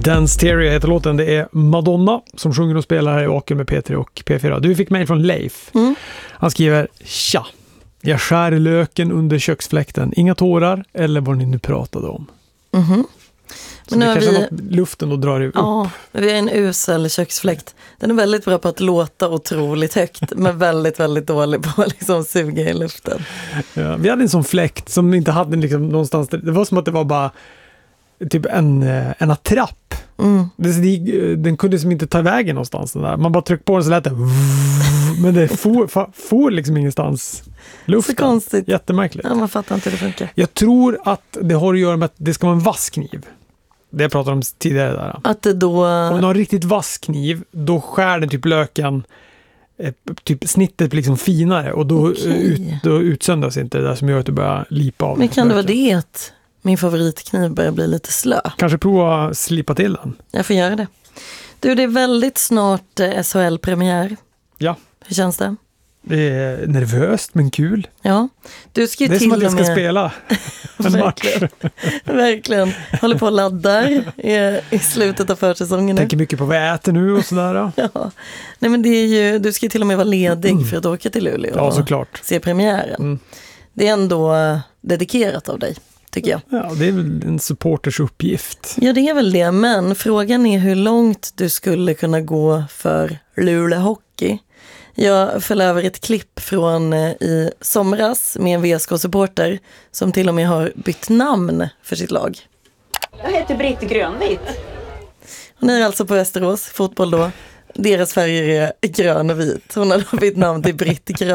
Dance Theory heter låten. Det är Madonna som sjunger och spelar här i Vaken med P3 och P4. Du fick mejl från Leif. Han skriver: Tja, jag skär löken under köksfläkten. Inga tårar eller vad ni nu pratade om. Så men det kanske är något luften och drar upp. Ja, vi är en usel köksfläkt. Den är väldigt bra på att låta otroligt högt, men väldigt, väldigt dålig på att liksom suga i luften. Ja, vi hade en sån fläkt som inte hade liksom någonstans. Det var som att det var bara typ en attrapp. Den kunde liksom inte ta vägen någonstans. Den där. Man bara tryckte på den så lät det. Men det får liksom ingenstans luften. Så konstigt. Jättemärkligt. Ja, man fattar inte hur det funkar. Jag tror att det har att göra med att det ska vara en vass kniv. Det jag pratade om tidigare där. Att det då... Om du har en riktigt vass kniv, då skär den typ löken, typ snittet blir liksom finare och då, då utsöndras inte det där som gör att du börjar lipa av. Men kan det vara det att min favoritkniv börjar bli lite slö? Kanske prova att slipa till den. Jag får göra det. Du, det är väldigt snart SHL-premiär. Ja. Hur känns det? Det är nervöst men kul. Ja. Du ska ju det är till som att jag ska med... spela en match. Verkligen. Håller på och laddar i slutet av försäsongen. Tänker mycket på vad jag äter nu och sådär. Ja. Nej, men det är ju, du ska ju till och med vara ledig för att åka till Luleå. Ja, såklart. Se premiären. Det är ändå dedikerat av dig, tycker jag. Ja, det är väl en supporters uppgift. Ja, det är väl det. Men frågan är hur långt du skulle kunna gå för Luleå Hockey. Jag föll över ett klipp från i somras med en VSK-supporter som till och med har bytt namn för sitt lag. Jag heter Britt Grönvit. Hon är alltså på Västerås, fotboll då. Deras färger är grön och vit. Hon har då bytt namn till Britt Grön.